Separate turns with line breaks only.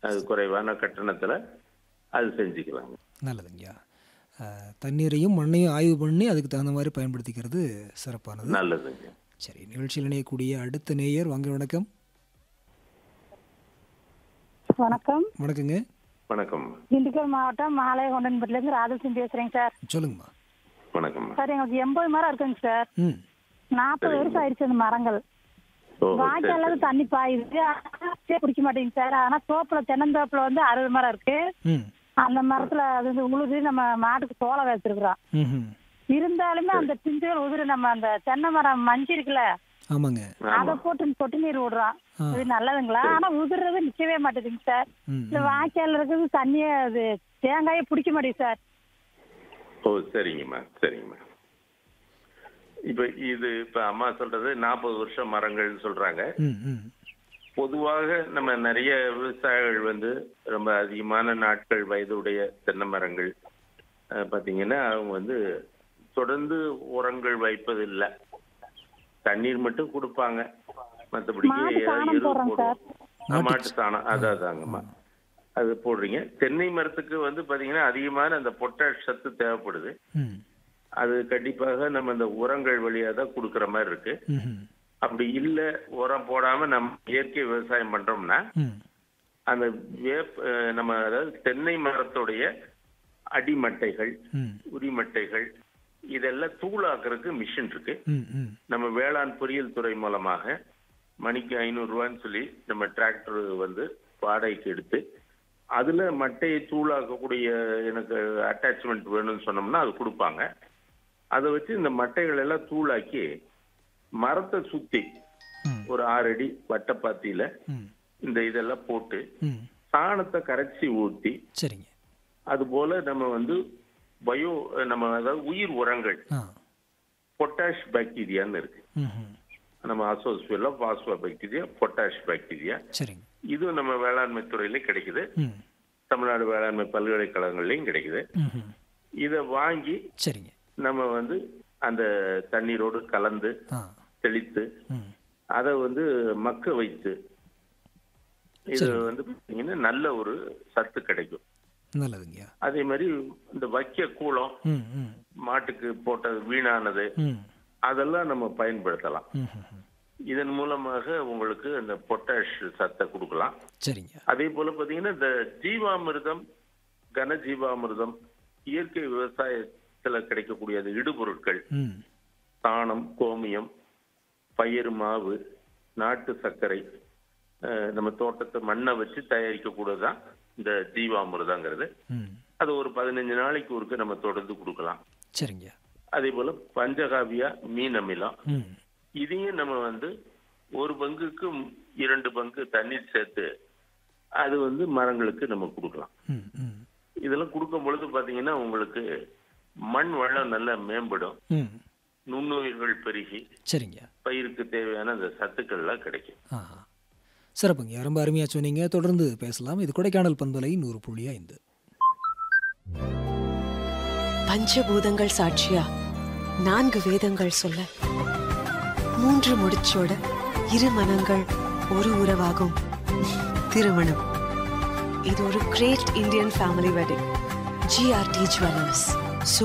அது குறைவான கட்டணத்தில் அது செஞ்சுக்கலாங்க.
நல்லதுங்கய்யா. தண்ணீரையும் மண்ணையும் ஆய்வு பண்ணி அதுக்கு தகுந்த மாதிரி பயன்படுத்திக்கிறது சிறப்பானது.
நல்லதுங்க.
சரி, நிகழ்ச்சியில் இணையக்கூடிய அடுத்த நேயர். வாங்க, வணக்கம்.
வணக்கம்.
வணக்கங்க.
வணக்கம்.
திண்டுக்கல் மாவட்டம் மாலையகொண்டன்பட்டிலேருந்து ராஜலட்சுமி பேசுறேங்க சார்.
சொல்லுங்கம்மா.
வணக்கம்
சார், எங்களுக்கு 80 மரம் இருக்குங்க சார். 40 வருஷம் ஆயிடுச்சு அந்த மரங்கள். வாய்க்கால தண்ணி பாயுது, குடிக்க மாட்டேங்குது சார். ஆனா தோப்புல தென்னந்தோப்புல 60 மரம் இருக்கு. அந்த மரத்துல அது உழுது நம்ம மாட்டுக்கு சோளம் வச்சிருக்கிறோம். இருந்தாலுமே அந்த பிஞ்சுகள் உதிரு நம்ம அந்த தென்னை மரம் மஞ்சி இருக்குல்ல,
ஆமாங்க,
அதை போட்டு சொட்டு நீர் விடுறோம். இது நல்லதுங்களா? ஆனா உதிர்றது நிக்கவே மாட்டேங்குதுங்க சார். இந்த வாய்க்கால இருக்கிறது தண்ணியே அது தேங்காயே பிடிக்க மாட்டேங்குது சார்.
ஓ, சரிங்கம்மா, சரிங்கம்மா. இப்ப அம்மா சொல்றது 40 வருஷம் மரங்கள்னு சொல்றாங்க. பொதுவாக நம்ம நிறைய விவசாயிகள் ரொம்ப அதிகமான நாட்கள் வயதுடைய தென்னை மரங்கள் பாத்தீங்கன்னா அவங்க தொடர்ந்து உரங்கள் வைப்பது இல்லை, தண்ணீர் மட்டும் கொடுப்பாங்க. மற்றபடிக்கு மாட்டு சாணம் அதாதாங்கம்மா அது போடுறீங்க. தென்னை மரத்துக்கு பாத்தீங்கன்னா அதிகமான அந்த பொட்டாஷ் சத்து தேவைப்படுது. அது கண்டிப்பாக நம்ம இந்த உரங்கள் வழியா தான் கொடுக்கற மாதிரி இருக்கு. அப்படி இல்ல உரம் போடாம நம்ம இயற்கை விவசாயம் பண்றோம்னா அந்த நம்ம அதாவது தென்னை மரத்துடைய அடிமட்டைகள், உரிமட்டைகள் இதெல்லாம் தூளாக்குறதுக்கு மிஷின் இருக்கு. நம்ம வேளாண் பொறியியல் துறை மூலமாக மணிக்கு 500 ரூபான்னு சொல்லி நம்ம டிராக்டர் வாடகைக்கு எடுத்து அதுல மட்டையை தூளாக்கக்கூடிய எனக்கு அட்டாச்மெண்ட் வேணும்னு சொன்னோம்னா அது கொடுப்பாங்க. அதை வச்சு இந்த மட்டைகள் எல்லாம் தூளாக்கி மரத்தை சுத்தி ஒரு 6 அடி வட்டப்பாத்தியில இந்த இதெல்லாம் போட்டு சாணத்தை கரைச்சி ஊற்றி, அது போல நம்ம பயோ நம்ம அதாவது உயிர் உரங்கள் பொட்டாஷ் பாக்டீரியான்னு இருக்கு. நம்ம அசோஸ்பெல்லா பாஸ்போ பாக்டீரியா, பொட்டாஷ் பாக்டீரியா, இது நம்ம வேளாண்மை துறையில கிடைக்குது. தமிழ்நாடு வேளாண்மை பல்கலைக்கழகங்கள்லயும் கிடைக்குது. இத வாங்கி நம்ம அந்த தண்ணீரோடு கலந்து தெளித்து அதை மக்க வைத்து இது பாத்தீங்கன்னா நல்ல ஒரு சத்து கிடைக்கும். அதே மாதிரி இந்த வைக்க கூளம், மாட்டுக்கு போட்டது வீணானது அதெல்லாம் நம்ம பயன்படுத்தலாம். இதன் மூலமாக உங்களுக்கு இந்த பொட்டாஷ் சத்தை கொடுக்கலாம். அதே போல பாத்தீங்கன்னா இந்த ஜீவாமிர்தம், கன ஜீவாமிர்தம், இயற்கை விவசாயத்துல கிடைக்கக்கூடிய இடுபொருட்கள், சாணம், கோமியம், பயிர் மாவு, நாட்டு சர்க்கரை, நம்ம தோட்டத்தை மண்ணை வச்சு தயாரிக்கக்கூடியதான் இந்த ஜீவாமிர்தங்கிறது. அது ஒரு 15 நாளைக்கு ஒருக்க நம்ம தொடர்ந்து கொடுக்கலாம். அதே போல பஞ்சகாவியா, மீன் அமிலம், இதையும் நம்ம 1 பங்குக்கு 2 பங்கு தண்ணீர் சேர்த்து அது மரங்களுக்கு நம்ம கொடுக்கலாம். இதெல்லாம் கொடுக்கும் பொழுது பாத்தீங்கன்னா உங்களுக்கு மண் வளம் நல்லா மேம்படும், நுண்ணுயிர்கள் பெருகி பயிருக்கு தேவையான அந்த சத்துக்கள் எல்லாம் கிடைக்கும்.
சிறப்புங்க, ரொம்ப அருமையா சொன்னீங்க. தொடர்ந்து பேசலாம். இது கொடைக்கானல் பண்பலை 100.5.
பஞ்சபூதங்கள் சாட்சியா 4 வேதங்கள் சொல்ல 3 முடிச்சோட 2 மனங்கள் ஒரு உறவாகும் திருமணம். இது ஒரு great Indian family wedding. GRT Jewellers.